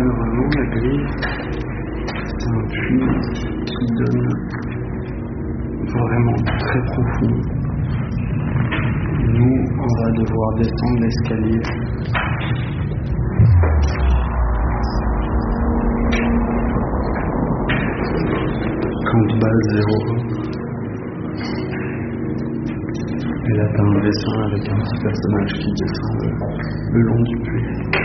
vraiment la grille, c'est un puits qui donne vraiment très profond. Nous, on va devoir descendre l'escalier. Quand base 0. Et là, t'as un dessin avec un petit personnage qui descend le long du puits.